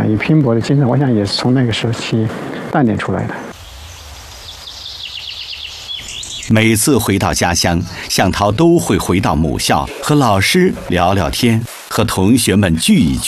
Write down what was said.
敢于拼搏的精神，我想也是从那个时期锻炼出来的。 每次回到家乡，向涛都会回到母校，和老师聊聊天，和同学们聚一聚。